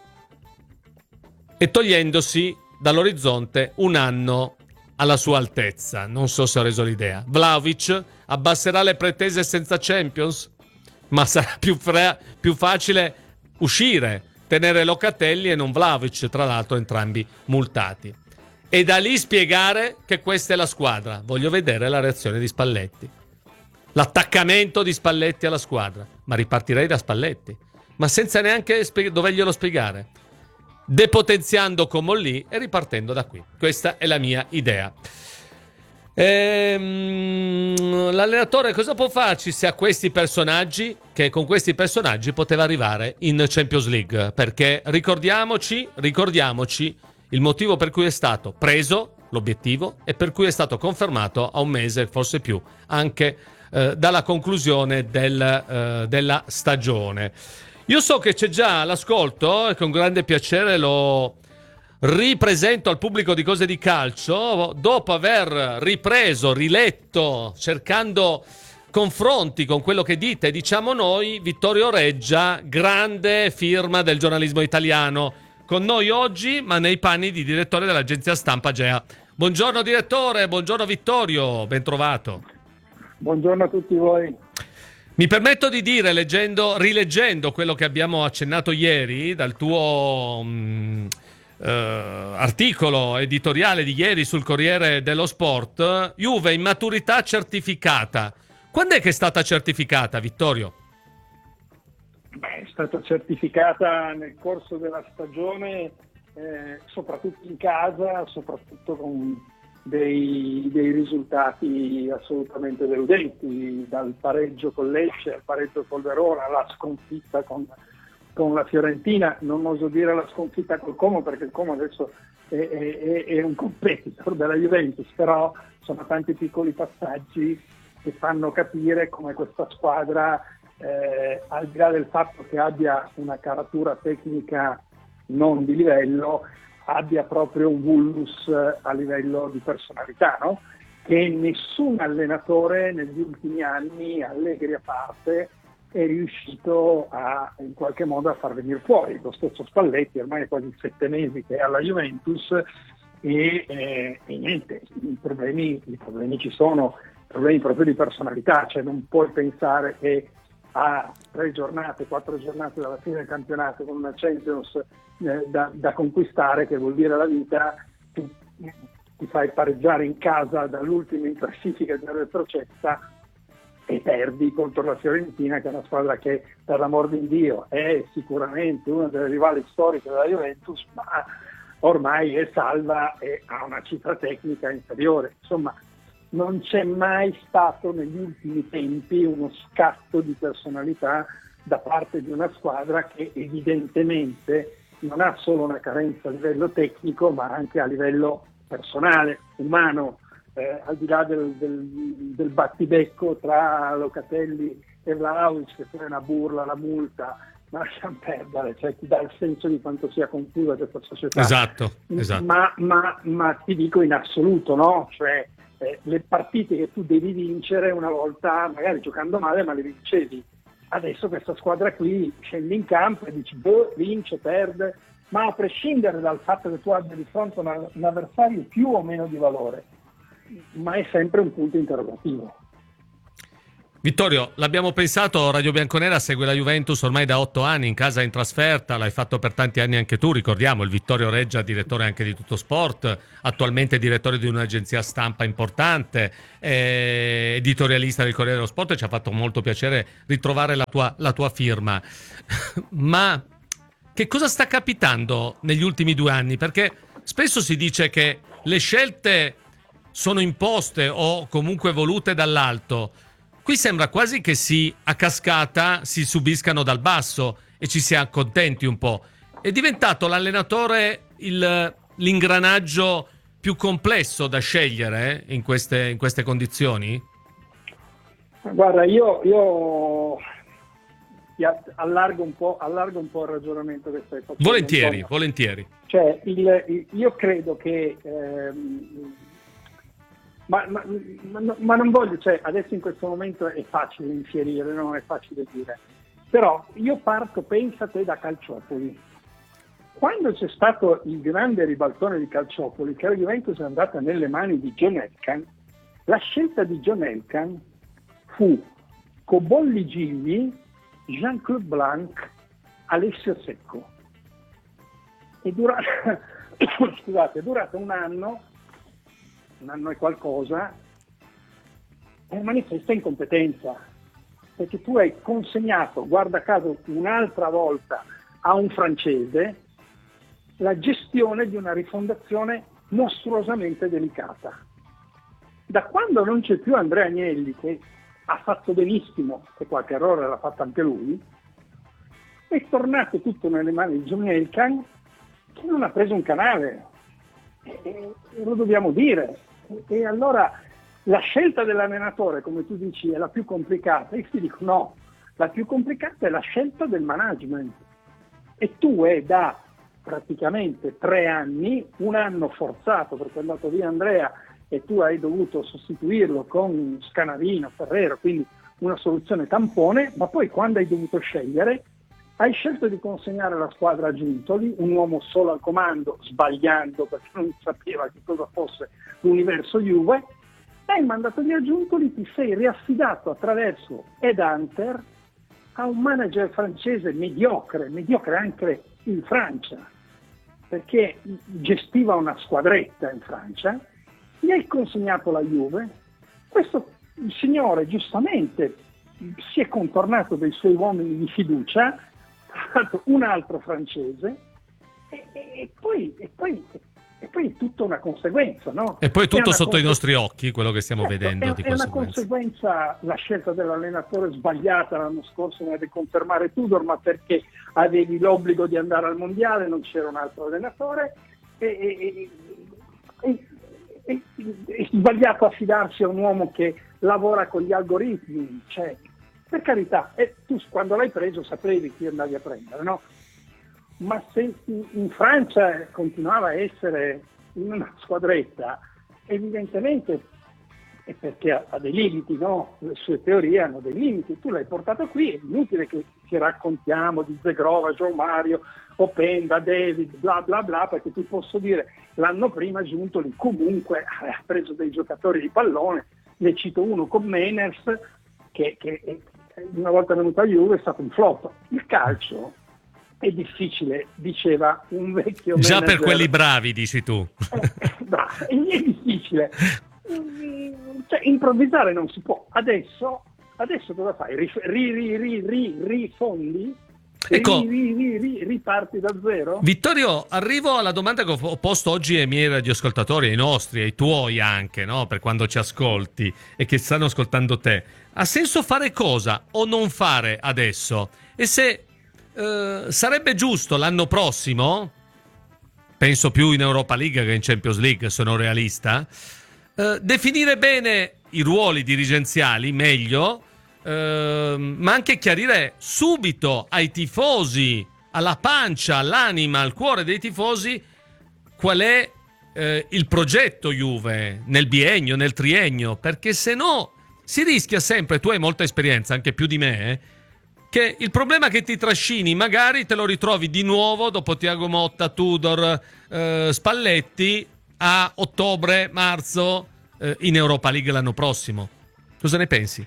e togliendosi dall'orizzonte un anno alla sua altezza. Non so se ho reso l'idea. Vlahovic abbasserà le pretese senza Champions, ma sarà più, fra- più facile uscire, tenere Locatelli e non Vlahovic, tra l'altro entrambi multati, e da lì spiegare che questa è la squadra. Voglio vedere la reazione di Spalletti, l'attaccamento di Spalletti alla squadra, ma ripartirei da Spalletti, ma senza neanche spie- doverglielo spiegare, depotenziando Comolli e ripartendo da qui. Questa è la mia idea. Ehm, l'allenatore cosa può farci se ha questi personaggi, che con questi personaggi poteva arrivare in Champions League? Perché ricordiamoci, ricordiamoci il motivo per cui è stato preso l'obiettivo e per cui è stato confermato a un mese, forse più, anche eh, dalla conclusione del, eh, della stagione. Io so che c'è già l'ascolto e con grande piacere lo ripresento al pubblico di Cose di Calcio, dopo aver ripreso, riletto, cercando confronti con quello che dite e diciamo noi. Vittorio Reggia, grande firma del giornalismo italiano, con noi oggi, ma nei panni di direttore dell'agenzia stampa Gea. Buongiorno direttore, buongiorno Vittorio, ben trovato. Buongiorno a tutti voi. Mi permetto di dire, leggendo, rileggendo quello che abbiamo accennato ieri dal tuo mh, uh, articolo editoriale di ieri sul Corriere dello Sport, Juve immaturità certificata. Quando è che è stata certificata, Vittorio? Beh, è stata certificata nel corso della stagione, eh, soprattutto in casa, soprattutto con dei, dei risultati assolutamente deludenti, dal pareggio con Lecce al pareggio col Verona, la sconfitta con, con la Fiorentina. Non oso dire la sconfitta col Como, perché il Como adesso è, è, è un competitor della Juventus, però sono tanti piccoli passaggi che fanno capire come questa squadra, eh, al di là del fatto che abbia una caratura tecnica non di livello, abbia proprio un vulnus a livello di personalità, no? Che nessun allenatore negli ultimi anni, Allegri a parte, è riuscito a in qualche modo a far venire fuori. Lo stesso Spalletti, ormai è quasi sette mesi che è alla Juventus, e, eh, e niente, i problemi, i problemi ci sono, problemi proprio di personalità, cioè non puoi pensare che a tre giornate, quattro giornate dalla fine del campionato, con una Champions eh, da, da conquistare, che vuol dire la vita, tu ti fai pareggiare in casa dall'ultimo in classifica della retrocessa e perdi contro la Fiorentina, che è una squadra che, per l'amor di Dio, è sicuramente una delle rivali storiche della Juventus, ma ormai è salva e ha una cifra tecnica inferiore. Insomma, non c'è mai stato negli ultimi tempi uno scatto di personalità da parte di una squadra che evidentemente non ha solo una carenza a livello tecnico, ma anche a livello personale, umano, eh, al di là del, del, del battibecco tra Locatelli e Vlahovic, che poi è una burla, la multa, ma lasciamo perdere, cioè ti dà il senso di quanto sia confusa questa società. Esatto, esatto. Ma, ma, ma ti dico in assoluto, no? Cioè, Eh, le partite che tu devi vincere una volta, magari giocando male, ma le vincevi. Adesso questa squadra qui scende in campo e dici boh, vince, perde, ma a prescindere dal fatto che tu abbia di fronte una, un avversario più o meno di valore, ma è sempre un punto interrogativo. Vittorio, l'abbiamo pensato, Radio Bianconera segue la Juventus ormai da otto anni, in casa e in trasferta, l'hai fatto per tanti anni anche tu, ricordiamo il Vittorio Reggia, direttore anche di Tutto Sport, attualmente direttore di un'agenzia stampa importante, eh, editorialista del Corriere dello Sport, e ci ha fatto molto piacere ritrovare la tua, la tua firma. Ma che cosa sta capitando negli ultimi due anni? Perché spesso si dice che le scelte sono imposte o comunque volute dall'alto. Qui sembra quasi che si, a cascata, si subiscano dal basso e ci si accontenti un po'. È diventato l'allenatore il, l'ingranaggio più complesso da scegliere eh, in, queste, in queste condizioni? Guarda, io, io allargo, un po', allargo un po' il ragionamento che stai facendo. Volentieri, volentieri. Cioè, il, il, io credo che... Ehm, Ma, ma, ma, ma non voglio, cioè adesso in questo momento è facile infierire, no? È facile dire, però io parto, pensa te, da Calciopoli. Quando c'è stato il grande ribaltone di Calciopoli, che la Juventus è andata nelle mani di John Elkann, la scelta di John Elkann fu Cobolli Gigli, Jean-Claude Blanc, Alessio Secco. E dura... Scusate, è durato un anno un anno e qualcosa, è manifesta incompetenza, perché tu hai consegnato, guarda caso, un'altra volta a un francese la gestione di una rifondazione mostruosamente delicata. Da quando non c'è più Andrea Agnelli, che ha fatto benissimo, e qualche errore l'ha fatto anche lui, è tornato tutto nelle mani di John Elkann, che non ha preso un canale, e, e lo dobbiamo dire. E allora la scelta dell'allenatore, come tu dici, è la più complicata. Io ti dico no, la più complicata è la scelta del management. E tu è da praticamente tre anni, un anno forzato perché è andato via Andrea e tu hai dovuto sostituirlo con Scanavino, Ferrero, quindi una soluzione tampone, ma poi quando hai dovuto scegliere hai scelto di consegnare la squadra a Giuntoli, un uomo solo al comando, sbagliando perché non sapeva che cosa fosse l'universo Juve, hai mandato via Giuntoli, ti sei riaffidato attraverso Ed Hunter a un manager francese mediocre, mediocre anche in Francia, perché gestiva una squadretta in Francia, gli hai consegnato la Juve, questo signore giustamente si è contornato dei suoi uomini di fiducia, un altro francese e, e, e, poi, e, poi, e poi è tutta una conseguenza, no? E poi tutto sotto conse- i nostri occhi quello che stiamo certo, vedendo è, di è una conseguenza. conseguenza la scelta dell'allenatore sbagliata l'anno scorso, ne deve confermare Tudor, ma perché avevi l'obbligo di andare al mondiale, non c'era un altro allenatore e, e, e, e, è sbagliato affidarsi a un uomo che lavora con gli algoritmi, cioè per carità, e tu quando l'hai preso sapevi chi andavi a prendere, no? Ma se in Francia continuava a essere in una squadretta, evidentemente è perché ha dei limiti, no? Le sue teorie hanno dei limiti, tu l'hai portato qui, è inutile che ci raccontiamo di Zegrova, Gio Mario, Openda, David, bla bla bla, perché ti posso dire, l'anno prima Giuntoli comunque ha preso dei giocatori di pallone, ne cito uno con Meners, che, che una volta venuto a Juve è stato un flop. Il calcio è difficile, diceva un vecchio già manager. Per quelli bravi, dici tu. Bravo, è difficile, cioè, improvvisare non si può. Adesso, adesso cosa fai? Ri, ri, ri, ri, ri, rifondi? Ecco, ri, ri, ri, riparti da zero? Vittorio, arrivo alla domanda che ho posto oggi ai miei radioascoltatori, ai nostri, ai tuoi anche, no? Per quando ci ascolti e che stanno ascoltando te. Ha senso fare cosa o non fare adesso? E se eh, sarebbe giusto l'anno prossimo, penso più in Europa League che in Champions League, sono realista, eh, definire bene i ruoli dirigenziali meglio, eh, ma anche chiarire subito ai tifosi, alla pancia, all'anima, al cuore dei tifosi qual è eh, il progetto Juve nel biennio, nel triennio, perché se no si rischia sempre, tu hai molta esperienza, anche più di me, eh, che il problema che ti trascini magari te lo ritrovi di nuovo dopo Thiago Motta, Tudor, eh, Spalletti a ottobre, marzo eh, in Europa League l'anno prossimo. Cosa ne pensi?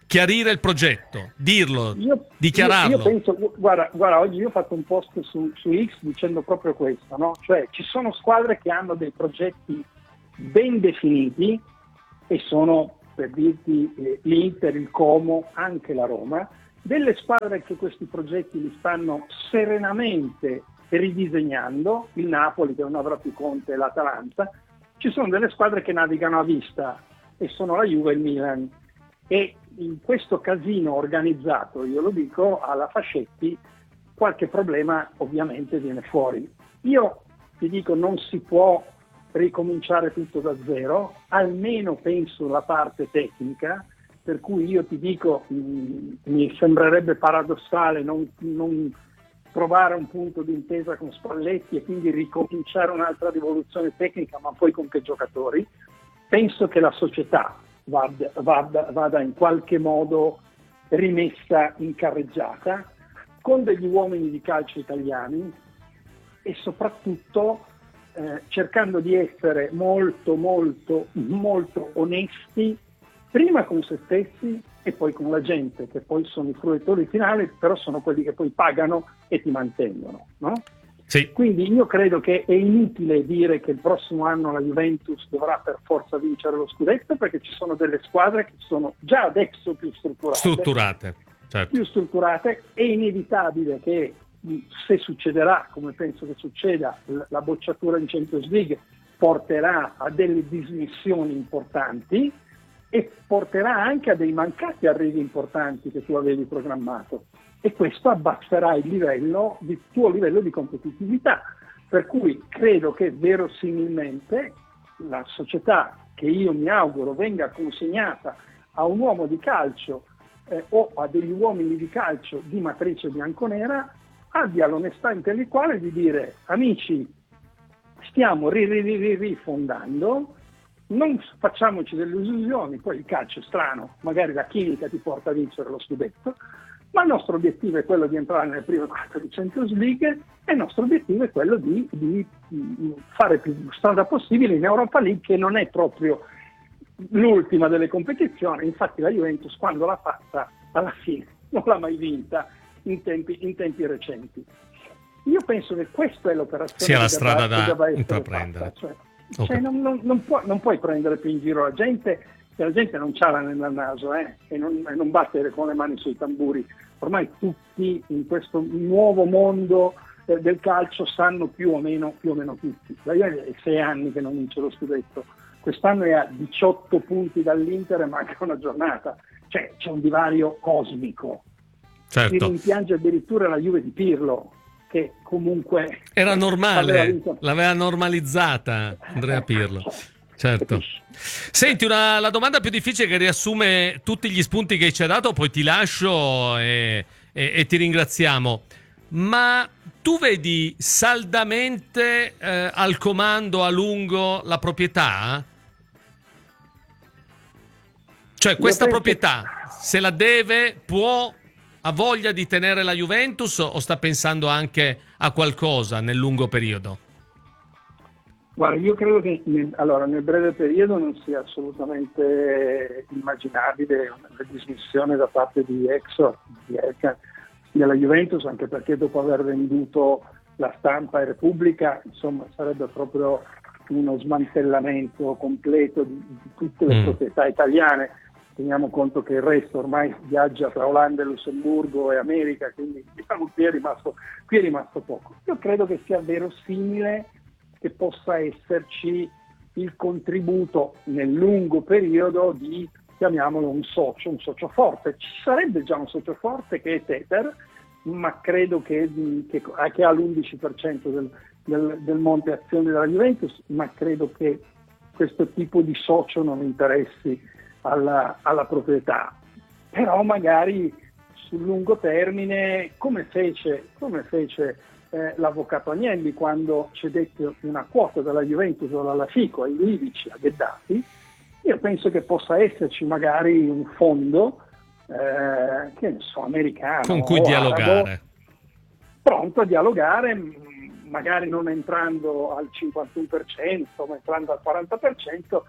chiarire il progetto, dirlo, io, dichiararlo. Io, io penso, guarda, guarda, oggi io ho fatto un post su, su X dicendo proprio questo, no? Cioè ci sono squadre che hanno dei progetti ben definiti e sono, per dirti, eh, l'Inter, il Como, anche la Roma, delle squadre che questi progetti li stanno serenamente ridisegnando, il Napoli che non avrà più Conte e l'Atalanta. Ci sono delle squadre che navigano a vista e sono la Juve e il Milan, e in questo casino organizzato, io lo dico, alla Fascetti qualche problema ovviamente viene fuori. Io ti dico, non si può ricominciare tutto da zero, almeno penso la parte tecnica, per cui io ti dico mh, mi sembrerebbe paradossale non, non trovare un punto di intesa con Spalletti e quindi ricominciare un'altra rivoluzione tecnica, ma poi con che giocatori. Penso che la società vada, vada, vada in qualche modo rimessa in carreggiata con degli uomini di calcio italiani e soprattutto eh, cercando di essere molto molto molto onesti, prima con se stessi e poi con la gente, che poi sono i fruitori finali, però sono quelli che poi pagano e ti mantengono, no? Sì. Quindi io credo che è inutile dire che il prossimo anno la Juventus dovrà per forza vincere lo scudetto, perché ci sono delle squadre che sono già adesso più strutturate. Strutturate, certo. Più strutturate. È inevitabile che, se succederà, come penso che succeda, la bocciatura in Champions League porterà a delle dismissioni importanti e porterà anche a dei mancati arrivi importanti che tu avevi programmato, e questo abbasserà il livello, il tuo livello di competitività, per cui credo che verosimilmente la società, che io mi auguro venga consegnata a un uomo di calcio eh, o a degli uomini di calcio di matrice bianconera, abbia l'onestà intellettuale di dire: amici, stiamo ri- ri- ri- rifondando, non facciamoci delle illusioni, poi il calcio è strano, magari la chimica ti porta a vincere lo scudetto, ma il nostro obiettivo è quello di entrare nelle prime quattro di Champions League e il nostro obiettivo è quello di, di, di fare più strada possibile in Europa League, che non è proprio l'ultima delle competizioni. Infatti la Juventus, quando l'ha fatta, alla fine non l'ha mai vinta in tempi, in tempi recenti. Io penso che questa è l'operazione sia la che strada debba, da che debba intraprendere. fatta. Cioè, Okay. Cioè non, non, non, puoi, non puoi prendere più in giro la gente, che la gente non c'ha la nel naso eh, e, non, e non battere con le mani sui tamburi. Ormai tutti in questo nuovo mondo eh, del calcio sanno più o meno, più o meno tutti. La Juve è sei anni che non vince lo scudetto, quest'anno è a diciotto punti dall'Inter e manca una giornata, cioè c'è un divario cosmico. Certo. Si rimpiange addirittura la Juve di Pirlo, che comunque era normale, aveva l'aveva normalizzata Andrea Pirlo. Certo. Senti, una, la domanda più difficile, che riassume tutti gli spunti che ci hai dato, poi ti lascio e, e, e ti ringraziamo. Ma tu vedi saldamente eh, al comando a lungo la proprietà? Cioè questa penso... proprietà se la deve, può, ha voglia di tenere la Juventus, o sta pensando anche a qualcosa nel lungo periodo? Guarda, io credo che nel, allora, nel breve periodo non sia assolutamente immaginabile una dismissione da parte di Exor, di Elkan, della Juventus, anche perché dopo aver venduto la Stampa e Repubblica, insomma, sarebbe proprio uno smantellamento completo di, di tutte le mm. proprietà italiane. Teniamo conto che il resto ormai viaggia tra Olanda e Lussemburgo e America, quindi diciamo qui è rimasto, qui è rimasto poco. Io credo che sia verosimile che possa esserci il contributo nel lungo periodo di, chiamiamolo, un socio, un socio forte. Ci sarebbe già un socio forte che è Tether, ma credo che, che, che ha l'undici per cento del, del, del monte azioni della Juventus, ma credo che questo tipo di socio non interessi alla, alla proprietà. Però magari sul lungo termine, come fece, come fece Eh, l'avvocato Agnelli quando cedette una quota della Juventus alla Fico, ai Livici, a Gheddafi, io penso che possa esserci magari un fondo eh, che ne so, americano con cui o dialogare, arabo, pronto a dialogare, magari non entrando al cinquantuno per cento ma entrando al quaranta per cento,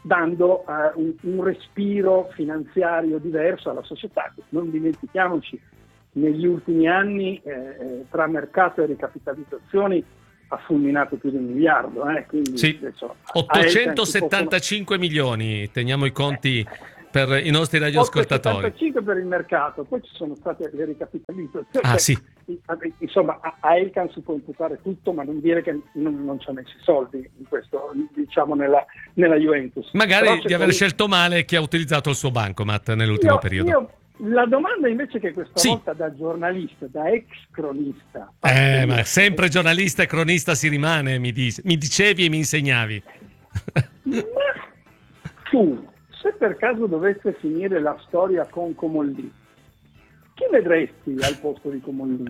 dando eh, un, un respiro finanziario diverso alla società. Non dimentichiamoci, negli ultimi anni eh, tra mercato e ricapitalizzazioni ha fulminato più di un miliardo. Eh, quindi sì, adesso, ottocentosettantacinque possono... milioni, teniamo i conti eh, per i nostri radioascoltatori. ottocentosettantacinque per il mercato, poi ci sono state le ricapitalizzazioni. Ah, sì. Insomma, a Elkann si può imputare tutto, ma non dire che non, non ci ha messo i soldi in questo, diciamo, nella, nella Juventus. Magari di aver poi... scelto male chi ha utilizzato il suo bancomat nell'ultimo io, periodo. Io, la domanda invece che questa sì. volta da giornalista, da ex cronista. Eh, ma sempre giornalista e cronista si rimane, mi, dice, mi dicevi e mi insegnavi. Ma tu, se per caso dovesse finire la storia con Comolli, chi vedresti al posto di Comolli?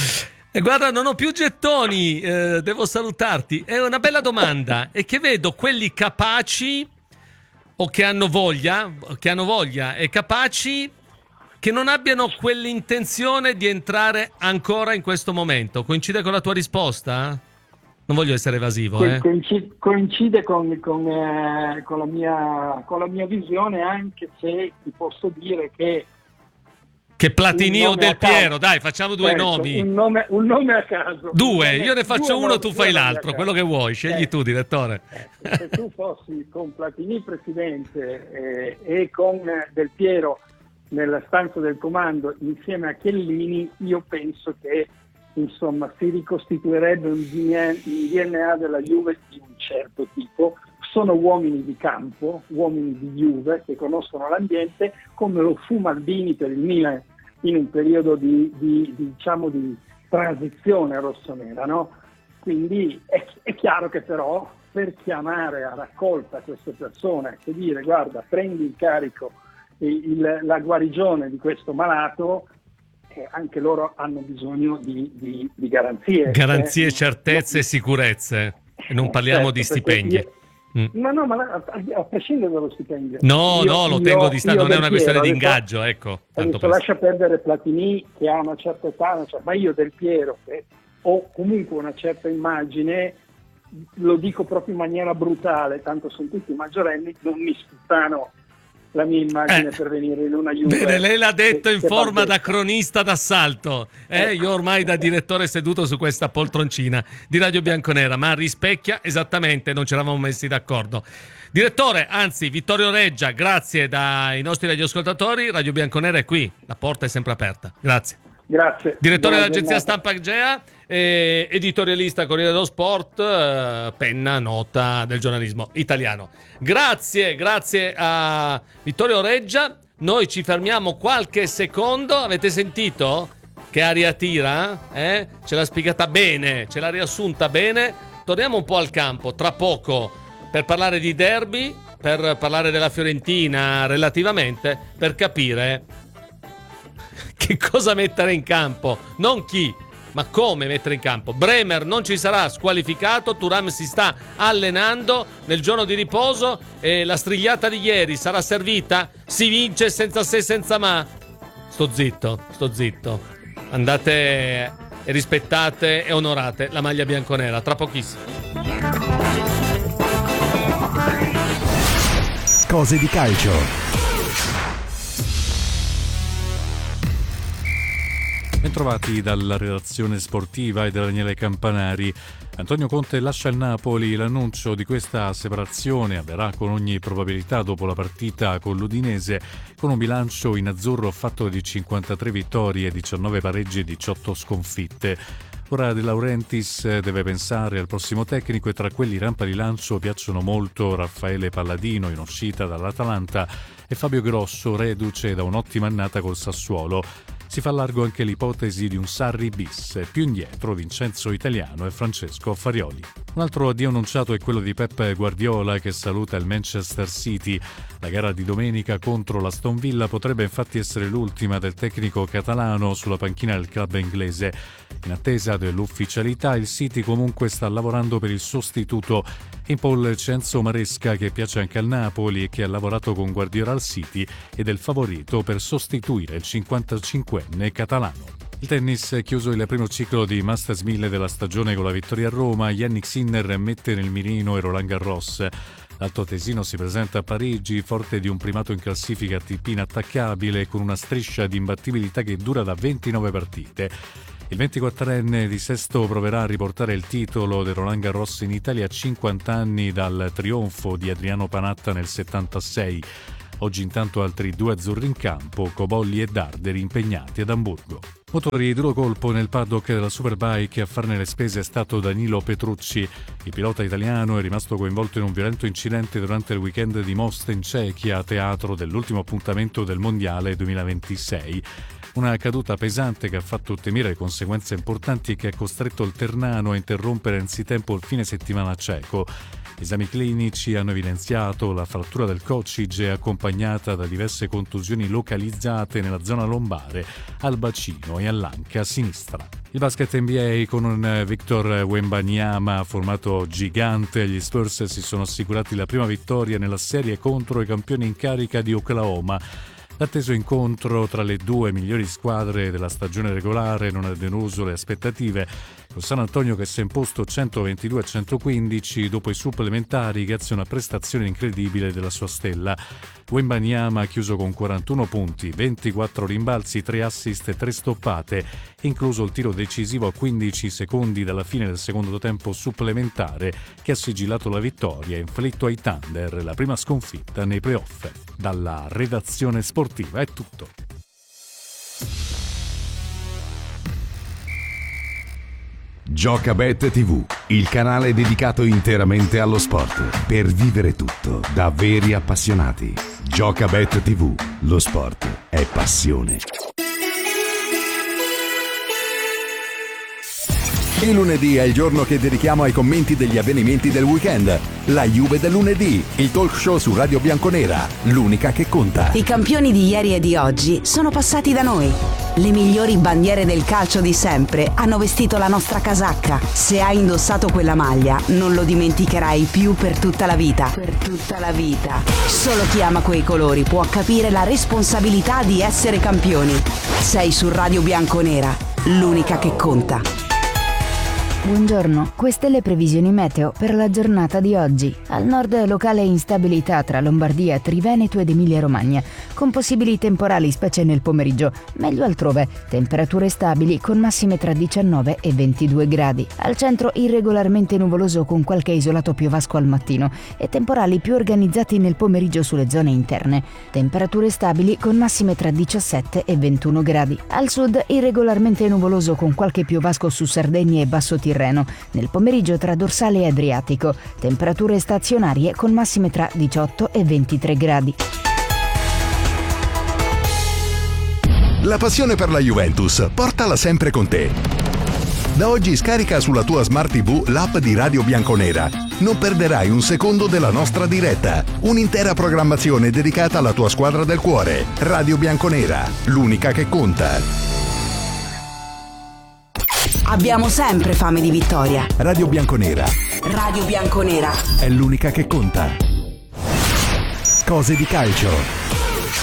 E guarda, non ho più gettoni, eh, devo salutarti. È una bella domanda. E che vedo quelli capaci o che hanno voglia, che hanno voglia e capaci che non abbiano quell'intenzione di entrare ancora in questo momento. Coincide con la tua risposta? Non voglio essere evasivo. Eh. Coincide, coincide con, con, eh, con, la mia, con la mia visione, anche se ti posso dire che Che Platini o Del Piero, dai, facciamo due certo, nomi. Un nome, un nome a caso. Due, nome, io ne faccio due uno, nomi, tu fai due l'altro, quello che vuoi, scegli eh, tu, direttore. Eh, se tu fossi con Platini presidente eh, e con Del Piero nella stanza del comando insieme a Chiellini, io penso che insomma si ricostituirebbe un D N A della Juve di un certo tipo. Sono uomini di campo, uomini di Juve che conoscono l'ambiente, come lo fu Maldini per il Milan in un periodo di, di, di diciamo di transizione rossonera, no? Quindi è, è chiaro che però per chiamare a raccolta queste persone e dire guarda, prendi in carico il, la guarigione di questo malato, eh, anche loro hanno bisogno di, di, di garanzie. Garanzie, eh? certezze e sicurezze. E non parliamo certo, di stipendi. Io, mm. Ma no, ma a, a prescindere dallo stipendio. No, io, no, lo io, tengo distante, non è una questione di adesso, ingaggio, ecco. Tanto adesso lascia perdere Platini che ha una certa età, ma io Del Piero, che ho comunque una certa immagine, lo dico proprio in maniera brutale, tanto sono tutti maggiorenni, non mi sputtano la mia immagine eh, per venire in una Juve. Bene, lei l'ha detto che, in che forma da cronista d'assalto, eh? Eh. Io ormai da direttore seduto su questa poltroncina di Radio Bianconera, ma rispecchia esattamente, non ci eravamo messi d'accordo. Direttore, anzi Vittorio Reggia, grazie dai nostri radioascoltatori, Radio Bianconera è qui, la porta è sempre aperta, grazie. Grazie. Direttore Buona dell'agenzia giornata. Stampa Agea, eh, editorialista Corriere dello Sport, eh, penna nota del giornalismo italiano. Grazie, grazie a Vittorio Reggia. Noi ci fermiamo qualche secondo. Avete sentito che aria tira? Eh? Ce l'ha spiegata bene, ce l'ha riassunta bene. Torniamo un po' al campo tra poco per parlare di derby, per parlare della Fiorentina relativamente, per capire che cosa mettere in campo, non chi, ma come mettere in campo. Bremer non ci sarà, squalificato, Thuram si sta allenando nel giorno di riposo e la strigliata di ieri sarà servita? Si vince senza se senza ma. Sto zitto, sto zitto. Andate e rispettate e onorate la maglia bianconera, tra pochissimo. Cose di calcio. Bentrovati dalla redazione sportiva e da Daniele Campanari. Antonio Conte lascia il Napoli. L'annuncio di questa separazione avverrà con ogni probabilità dopo la partita con l'Udinese, con un bilancio in azzurro fatto di cinquantatré vittorie, diciannove pareggi e diciotto sconfitte. Ora De Laurentiis deve pensare al prossimo tecnico e tra quelli rampa di lancio piacciono molto Raffaele Palladino, in uscita dall'Atalanta, e Fabio Grosso, reduce da un'ottima annata col Sassuolo. Si fa largo anche l'ipotesi di un Sarri bis, più indietro Vincenzo Italiano e Francesco Farioli. Un altro addio annunciato è quello di Pep Guardiola, che saluta il Manchester City. La gara di domenica contro l'Aston Villa potrebbe infatti essere l'ultima del tecnico catalano sulla panchina del club inglese. In attesa dell'ufficialità, il City comunque sta lavorando per il sostituto. In Paul Cenzo Maresca, che piace anche al Napoli e che ha lavorato con Guardiola al City, ed è il favorito per sostituire il cinquantacinquenne catalano. Il tennis è chiuso il primo ciclo di Masters mille della stagione con la vittoria a Roma. Jannik Sinner mette nel mirino e Roland Garros. L'altoatesino si presenta a Parigi forte di un primato in classifica A T P inattaccabile con una striscia di imbattibilità che dura da ventinove partite. Il ventiquattrenne di Sesto proverà a riportare il titolo del Roland Garros in Italia a cinquanta anni dal trionfo di Adriano Panatta nel settantasei. Oggi intanto altri due azzurri in campo, Cobolli e Darderi impegnati ad Amburgo. Motori duro colpo nel paddock della Superbike, a farne le spese è stato Danilo Petrucci. Il pilota italiano è rimasto coinvolto in un violento incidente durante il weekend di Most in Cechia, teatro dell'ultimo appuntamento del Mondiale duemilaventisei. Una caduta pesante che ha fatto temere conseguenze importanti e che ha costretto il Ternano a interrompere anzitempo il fine settimana ceco. Esami clinici hanno evidenziato la frattura del coccige accompagnata da diverse contusioni localizzate nella zona lombare, al bacino e all'anca sinistra. Il basket N B A con un Victor Wembanyama formato gigante, gli Spurs si sono assicurati la prima vittoria nella serie contro i campioni in carica di Oklahoma. L'atteso incontro tra le due migliori squadre della stagione regolare non ha deluso le aspettative, con San Antonio che si è imposto centoventidue a centoquindici dopo i supplementari grazie a una prestazione incredibile della sua stella. Wembanyama ha chiuso con quarantuno punti, ventiquattro rimbalzi, tre assist e tre stoppate, incluso il tiro decisivo a quindici secondi dalla fine del secondo tempo supplementare che ha sigillato la vittoria e inflitto ai Thunder la prima sconfitta nei playoff. Dalla redazione sportiva è tutto. Giocabet tivù, il canale dedicato interamente allo sport, per vivere tutto da veri appassionati. Giocabet tivù, lo sport è passione. Il lunedì è il giorno che dedichiamo ai commenti degli avvenimenti del weekend. La Juve del lunedì, il talk show su Radio Bianconera, l'unica che conta. I campioni di ieri e di oggi sono passati da noi. Le migliori bandiere del calcio di sempre hanno vestito la nostra casacca. Se hai indossato quella maglia, non lo dimenticherai più per tutta la vita. Per tutta la vita. Solo chi ama quei colori può capire la responsabilità di essere campioni. Sei su Radio Bianconera, l'unica che conta. Buongiorno, queste le previsioni meteo per la giornata di oggi. Al nord locale instabilità tra Lombardia, Triveneto ed Emilia-Romagna, con possibili temporali specie nel pomeriggio, meglio altrove, temperature stabili con massime tra diciannove e ventidue gradi. Al centro irregolarmente nuvoloso con qualche isolato piovasco al mattino e temporali più organizzati nel pomeriggio sulle zone interne. Temperature stabili con massime tra diciassette e ventuno gradi. Al sud irregolarmente nuvoloso con qualche piovasco su Sardegna e Basso Tirreno. Nel pomeriggio tra dorsale e Adriatico, temperature stazionarie con massime tra diciotto e ventitré gradi. La passione per la Juventus, portala sempre con te. Da oggi scarica sulla tua Smart tivù l'app di Radio Bianconera. Non perderai un secondo della nostra diretta. Un'intera programmazione dedicata alla tua squadra del cuore. Radio Bianconera, l'unica che conta. Abbiamo sempre fame di vittoria. Radio Bianconera. Radio Bianconera è l'unica che conta. Cose di calcio.